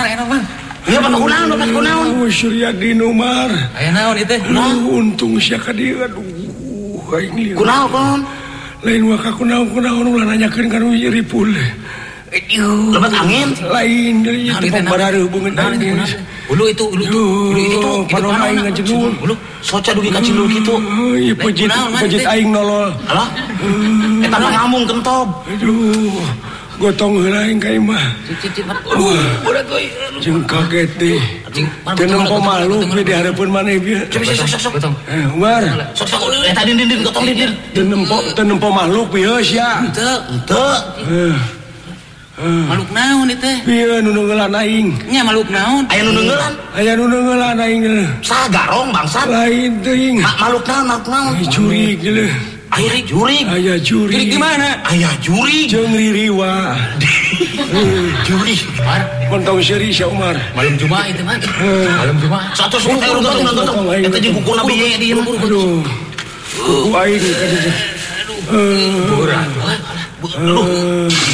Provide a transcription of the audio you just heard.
enak Bang. Iya bapak kunaon. Suryadin Umar. Aya naon ieu teh? Untung sia ka dieu aduh aing lieur. Kunaon? Lain waka kunaon ulah nanyakeun ka nu ripul. Lebat angin. Lain deui teu pabaraha hubungan angin. Ulu itu. Panon aing ngajenun. Ulu Soca dugi ka Cindul kitu. Ieu pejit aing nolol. Alah. Eta mah ngamung kentob. Aduh. Gotong heula aing ka imah. Berat euy. Jeung kaget teh. Teu nempo makhluk we di hareupeun maneh bieu. Sok. Umar. Sok. Eta din gotong din. Teu nempo makhluk bieu sia. Henteu. Makhluk naon ieu teh? Pieu nu neungeulan aing. Nya makhluk naon? Aya nu neungeulan aing. Saha garong bangsat? Lain teuing. Makhluk naon? Jurig geuleuh. Aya jurig. Jurig di mana? Aya jurig. Jeung ririwa. Jurig. Kontong seri sia Umar. Malam Jumat itu mah. Malam Jumat. Satu gotong. Eta jeung kuku nabi ye di. Aduh. Kuku aing ka dieu. Berat.